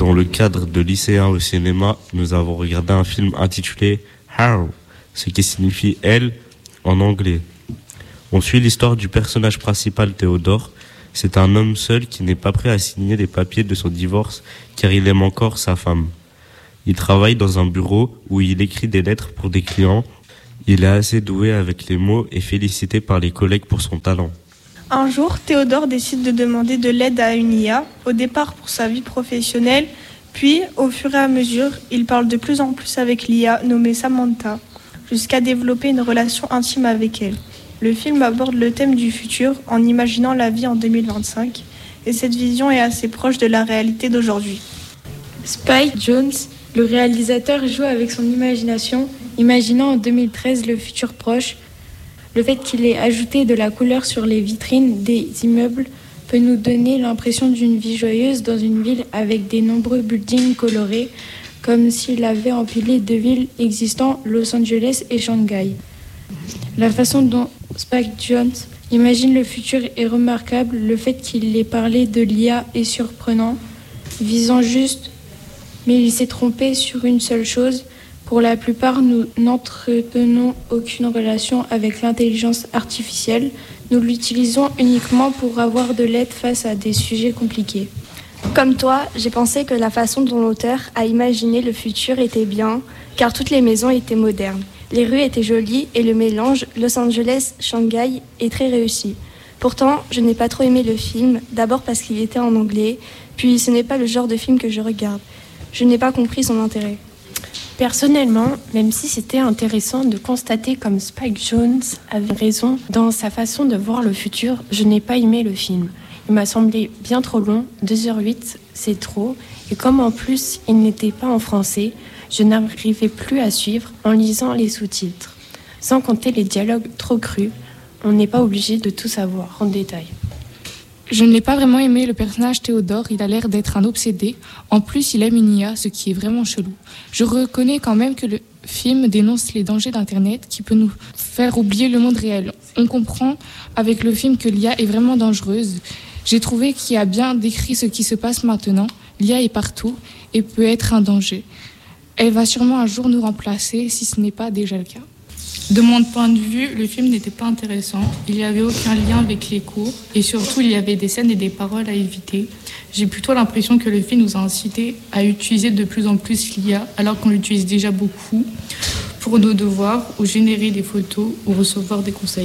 Dans le cadre de lycéens au cinéma, nous avons regardé un film intitulé How, ce qui signifie elle en anglais. On suit l'histoire du personnage principal Théodore. C'est un homme seul qui n'est pas prêt à signer les papiers de son divorce car il aime encore sa femme. Il travaille dans un bureau où il écrit des lettres pour des clients. Il est assez doué avec les mots et félicité par les collègues pour son talent. Un jour, Théodore décide de demander de l'aide à une IA, au départ pour sa vie professionnelle, puis au fur et à mesure, il parle de plus en plus avec l'IA nommée Samantha, jusqu'à développer une relation intime avec elle. Le film aborde le thème du futur en imaginant la vie en 2025, et cette vision est assez proche de la réalité d'aujourd'hui. Spike Jonze, le réalisateur, joue avec son imagination, imaginant en 2013 le futur proche. Le fait qu'il ait ajouté de la couleur sur les vitrines des immeubles peut nous donner l'impression d'une vie joyeuse dans une ville avec des nombreux buildings colorés, comme s'il avait empilé deux villes existantes, Los Angeles et Shanghai. La façon dont Spike Jonze imagine le futur est remarquable. Le fait qu'il ait parlé de l'IA est surprenant, visant juste, mais il s'est trompé sur une seule chose. Pour la plupart, nous n'entretenons aucune relation avec l'intelligence artificielle. Nous l'utilisons uniquement pour avoir de l'aide face à des sujets compliqués. Comme toi, j'ai pensé que la façon dont l'auteur a imaginé le futur était bien, car toutes les maisons étaient modernes. Les rues étaient jolies et le mélange Los Angeles-Shanghai est très réussi. Pourtant, je n'ai pas trop aimé le film, d'abord parce qu'il était en anglais, puis ce n'est pas le genre de film que je regarde. Je n'ai pas compris son intérêt. Personnellement, même si c'était intéressant de constater comme Spike Jonze avait raison dans sa façon de voir le futur, je n'ai pas aimé le film. Il m'a semblé bien trop long, 2h08, c'est trop. Et comme en plus il n'était pas en français, je n'arrivais plus à suivre en lisant les sous-titres. Sans compter les dialogues trop crus, on n'est pas obligé de tout savoir en détail. Je ne l'ai pas vraiment aimé, le personnage Théodore, il a l'air d'être un obsédé. En plus, il aime une IA, ce qui est vraiment chelou. Je reconnais quand même que le film dénonce les dangers d'Internet qui peut nous faire oublier le monde réel. On comprend avec le film que l'IA est vraiment dangereuse. J'ai trouvé qu'il a bien décrit ce qui se passe maintenant. L'IA est partout et peut être un danger. Elle va sûrement un jour nous remplacer si ce n'est pas déjà le cas. De mon point de vue, le film n'était pas intéressant. Il n'y avait aucun lien avec les cours et surtout il y avait des scènes et des paroles à éviter. J'ai plutôt l'impression que le film nous a incités à utiliser de plus en plus l'IA alors qu'on l'utilise déjà beaucoup pour nos devoirs ou générer des photos ou recevoir des conseils.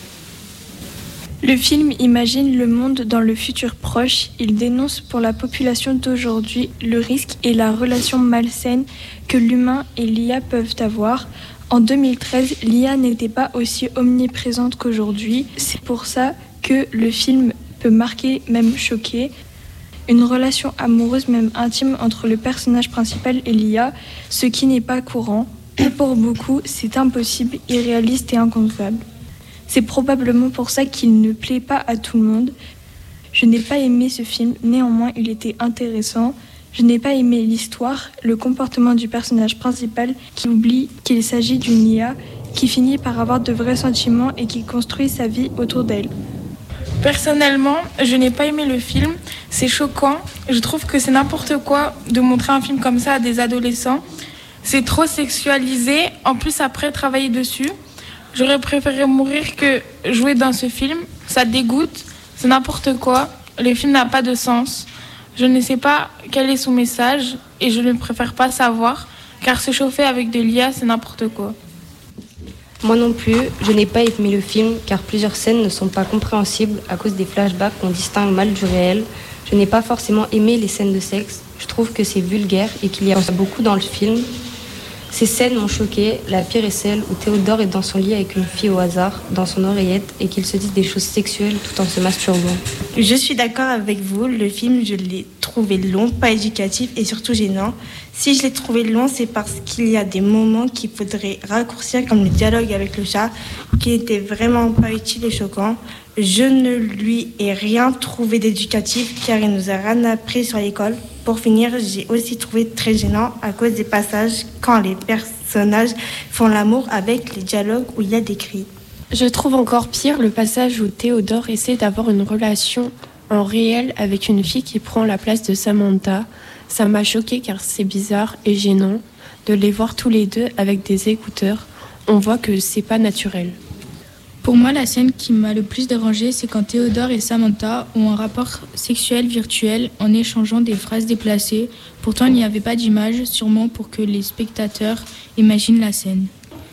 Le film imagine le monde dans le futur proche. Il dénonce pour la population d'aujourd'hui le risque et la relation malsaine que l'humain et l'IA peuvent avoir. En 2013, l'IA n'était pas aussi omniprésente qu'aujourd'hui. C'est pour ça que le film peut marquer, même choquer, une relation amoureuse, même intime, entre le personnage principal et l'IA, ce qui n'est pas courant. Et pour beaucoup, c'est impossible, irréaliste et inconcevable. C'est probablement pour ça qu'il ne plaît pas à tout le monde. Je n'ai pas aimé ce film, néanmoins il était intéressant. Je n'ai pas aimé l'histoire, le comportement du personnage principal qui oublie qu'il s'agit d'une IA qui finit par avoir de vrais sentiments et qui construit sa vie autour d'elle. Personnellement, je n'ai pas aimé le film. C'est choquant. Je trouve que c'est n'importe quoi de montrer un film comme ça à des adolescents. C'est trop sexualisé. En plus, après, travailler dessus. J'aurais préféré mourir que jouer dans ce film. Ça dégoûte. C'est n'importe quoi. Le film n'a pas de sens. Je ne sais pas quel est son message et je ne préfère pas savoir, car se chauffer avec de l'IA, c'est n'importe quoi. Moi non plus, je n'ai pas aimé le film, car plusieurs scènes ne sont pas compréhensibles à cause des flashbacks qu'on distingue mal du réel. Je n'ai pas forcément aimé les scènes de sexe. Je trouve que c'est vulgaire et qu'il y a beaucoup dans le film. Ces scènes m'ont choquée. La pire est celle où Théodore est dans son lit avec une fille au hasard, dans son oreillette, et qu'ils se disent des choses sexuelles tout en se masturbant. Je suis d'accord avec vous. Le film, je l'ai trouvé long, pas éducatif et surtout gênant. Si je l'ai trouvé long, c'est parce qu'il y a des moments qu'il faudrait raccourcir, comme le dialogue avec le chat, qui n'était vraiment pas utile et choquant. Je ne lui ai rien trouvé d'éducatif, car il nous a rien appris sur l'école. Pour finir, j'ai aussi trouvé très gênant à cause des passages quand les personnages font l'amour avec les dialogues où il y a des cris. Je trouve encore pire le passage où Théodore essaie d'avoir une relation en réel avec une fille qui prend la place de Samantha. Ça m'a choquée car c'est bizarre et gênant de les voir tous les deux avec des écouteurs. On voit que c'est pas naturel. Pour moi, la scène qui m'a le plus dérangée, c'est quand Théodore et Samantha ont un rapport sexuel virtuel en échangeant des phrases déplacées. Pourtant, il n'y avait pas d'image, sûrement pour que les spectateurs imaginent la scène.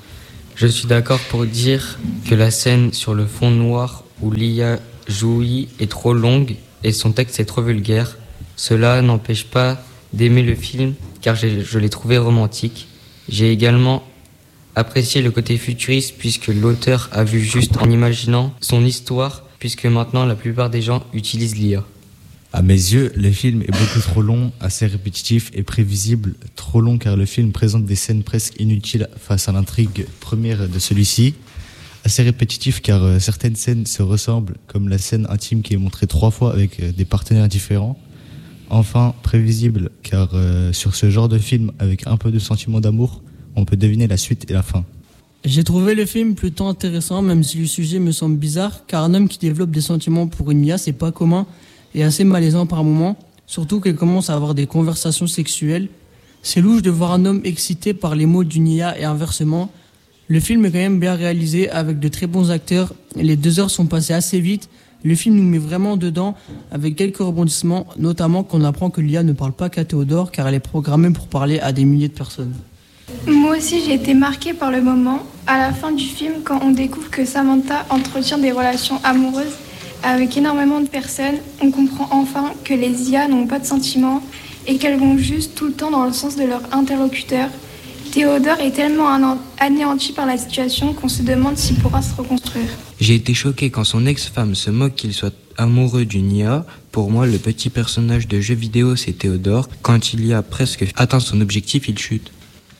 Je suis d'accord pour dire que la scène sur le fond noir où Lia jouit est trop longue et son texte est trop vulgaire. Cela n'empêche pas d'aimer le film car je l'ai trouvé romantique. J'ai également apprécié le côté futuriste puisque l'auteur a vu juste en imaginant son histoire puisque maintenant la plupart des gens utilisent l'IA. À mes yeux, le film est beaucoup trop long, assez répétitif et prévisible. Trop long car le film présente des scènes presque inutiles face à l'intrigue première de celui-ci. Assez répétitif car certaines scènes se ressemblent, comme la scène intime qui est montrée 3 fois avec des partenaires différents. Enfin, prévisible car sur ce genre de film, avec un peu de sentiment d'amour, on peut deviner la suite et la fin. J'ai trouvé le film plutôt intéressant, même si le sujet me semble bizarre, car un homme qui développe des sentiments pour une IA, c'est pas commun et assez malaisant par moments, surtout qu'elle commence à avoir des conversations sexuelles. C'est louche de voir un homme excité par les mots d'une IA et inversement. Le film est quand même bien réalisé, avec de très bons acteurs. Les 2 heures sont passées assez vite. Le film nous met vraiment dedans, avec quelques rebondissements, notamment qu'on apprend que l'IA ne parle pas qu'à Théodore, car elle est programmée pour parler à des milliers de personnes. Moi aussi, j'ai été marquée par le moment, à la fin du film, quand on découvre que Samantha entretient des relations amoureuses avec énormément de personnes. On comprend enfin que les IA n'ont pas de sentiments et qu'elles vont juste tout le temps dans le sens de leur interlocuteur. Théodore est tellement anéanti par la situation qu'on se demande s'il pourra se reconstruire. J'ai été choqué quand son ex-femme se moque qu'il soit amoureux d'une IA. Pour moi, le petit personnage de jeu vidéo, c'est Théodore. Quand il y a presque atteint son objectif, il chute.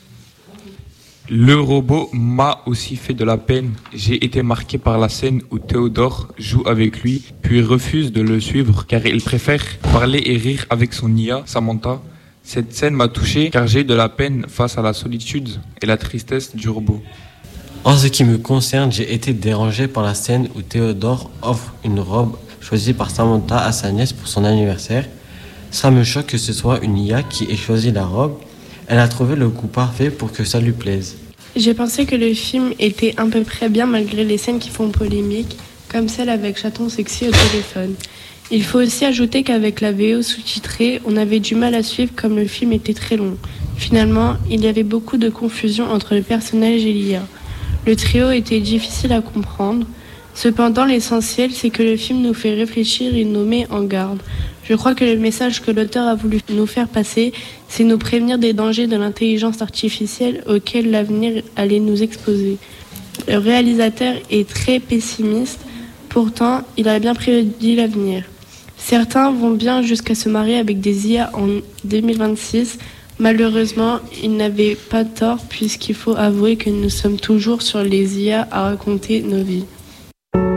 Le robot m'a aussi fait de la peine. J'ai été marqué par la scène où Théodore joue avec lui, puis refuse de le suivre car il préfère parler et rire avec son IA, Samantha. Cette scène m'a touché car j'ai eu de la peine face à la solitude et la tristesse du robot. En ce qui me concerne, j'ai été dérangé par la scène où Théodore offre une robe choisie par Samantha à sa nièce pour son anniversaire. Ça me choque que ce soit une IA qui ait choisi la robe. Elle a trouvé le coup parfait pour que ça lui plaise. J'ai pensé que le film était à peu près bien malgré les scènes qui font polémique, comme celle avec chaton sexy au téléphone. Il faut aussi ajouter qu'avec la VO sous-titrée, on avait du mal à suivre comme le film était très long. Finalement, il y avait beaucoup de confusion entre le personnage et l'IA. Le trio était difficile à comprendre. Cependant, l'essentiel, c'est que le film nous fait réfléchir et nous met en garde. Je crois que le message que l'auteur a voulu nous faire passer, c'est nous prévenir des dangers de l'intelligence artificielle auxquels l'avenir allait nous exposer. Le réalisateur est très pessimiste, pourtant, il a bien prédit l'avenir. Certains vont bien jusqu'à se marier avec des IA en 2026. Malheureusement, ils n'avaient pas tort puisqu'il faut avouer que nous sommes toujours sur les IA à raconter nos vies.